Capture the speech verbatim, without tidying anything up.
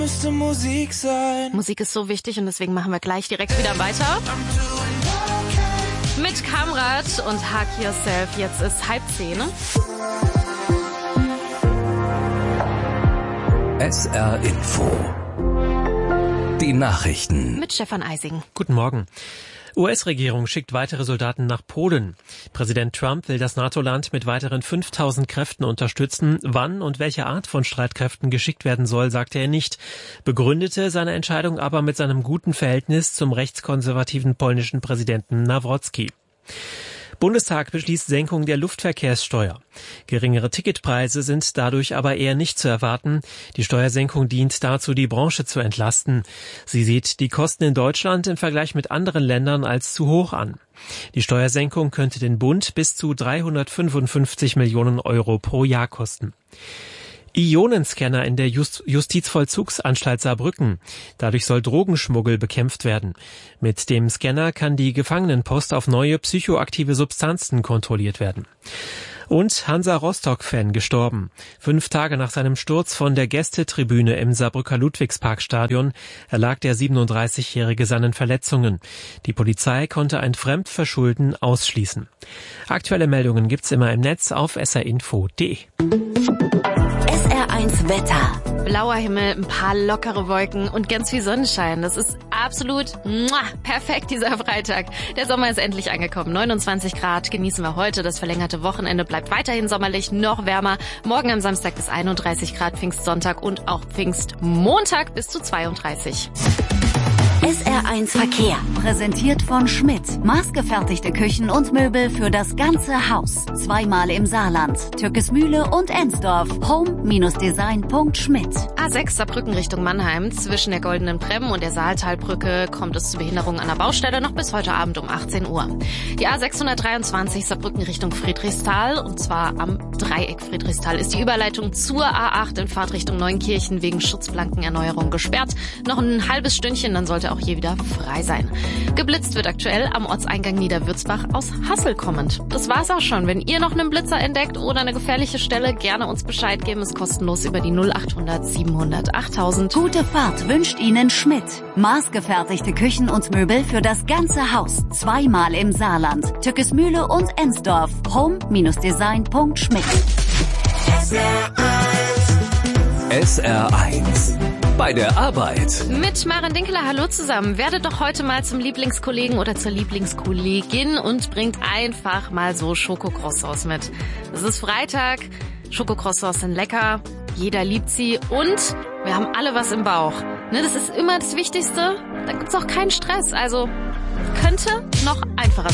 Müsste Musik sein. Musik ist so wichtig und deswegen machen wir gleich direkt wieder weiter. Mit Kamrat und Hug Yourself. Jetzt ist halb zehn. S R Info. Die Nachrichten. Mit Stefan Eising. Guten Morgen. U S-Regierung schickt weitere Soldaten nach Polen. Präsident Trump will das NATO-Land mit weiteren fünftausend Kräften unterstützen. Wann und welche Art von Streitkräften geschickt werden soll, sagte er nicht. Begründete seine Entscheidung aber mit seinem guten Verhältnis zum rechtskonservativen polnischen Präsidenten Nawrocki. Bundestag beschließt Senkung der Luftverkehrssteuer. Geringere Ticketpreise sind dadurch aber eher nicht zu erwarten. Die Steuersenkung dient dazu, die Branche zu entlasten. Sie sieht die Kosten in Deutschland im Vergleich mit anderen Ländern als zu hoch an. Die Steuersenkung könnte den Bund bis zu dreihundertfünfundfünfzig Millionen Euro pro Jahr kosten. Ionenscanner in der Just- Justizvollzugsanstalt Saarbrücken. Dadurch soll Drogenschmuggel bekämpft werden. Mit dem Scanner kann die Gefangenenpost auf neue psychoaktive Substanzen kontrolliert werden. Und Hansa Rostock-Fan gestorben. Fünf Tage nach seinem Sturz von der Gästetribüne im Saarbrücker Ludwigsparkstadion erlag der siebenunddreißigjährige seinen Verletzungen. Die Polizei konnte ein Fremdverschulden ausschließen. Aktuelle Meldungen gibt's immer im Netz auf s r info punkt d e. S R eins Wetter. Blauer Himmel, ein paar lockere Wolken und ganz viel Sonnenschein. Das ist absolut muah, perfekt, dieser Freitag. Der Sommer ist endlich angekommen. neunundzwanzig Grad genießen wir heute. Das verlängerte Wochenende bleibt weiterhin sommerlich, noch wärmer. Morgen am Samstag bis einunddreißig Grad, Pfingstsonntag und auch Pfingstmontag bis zu zweiunddreißig. S R eins Verkehr. Präsentiert von Schmidt. Maßgefertigte Küchen und Möbel für das ganze Haus. Zweimal im Saarland. Türkesmühle und Ensdorf. home Design Punkt schmidt. A sechs Saarbrücken Richtung Mannheim. Zwischen der Goldenen Bremm und der Saaltalbrücke kommt es zu Behinderungen an der Baustelle noch bis heute Abend um achtzehn Uhr. Die A sechshundertdreiundzwanzig Saarbrücken Richtung Friedrichsthal. Und zwar am Dreieck Friedrichsthal ist die Überleitung zur A acht in Fahrtrichtung Neunkirchen wegen Schutzplankenerneuerung gesperrt. Noch ein halbes Stündchen, dann sollte auch hier wieder frei sein. Geblitzt wird aktuell am Ortseingang Niederwürzbach aus Hassel kommend. Das war's auch schon. Wenn ihr noch einen Blitzer entdeckt oder eine gefährliche Stelle, gerne uns Bescheid geben. Ist kostenlos über die null achthundert siebenhundert achttausend. Gute Fahrt wünscht Ihnen Schmidt. Maßgefertigte Küchen und Möbel für das ganze Haus. Zweimal im Saarland. Türkesmühle und Ensdorf. home Design Punkt schmidt. S R eins. Bei der Arbeit. Mit Maren Dinkeler, hallo zusammen. Werdet doch heute mal zum Lieblingskollegen oder zur Lieblingskollegin und bringt einfach mal so Schokocroissants mit. Es ist Freitag, Schokocroissants sind lecker, jeder liebt sie und wir haben alle was im Bauch. Ne, das ist immer das Wichtigste, da gibt's auch keinen Stress, also könnte noch einfacher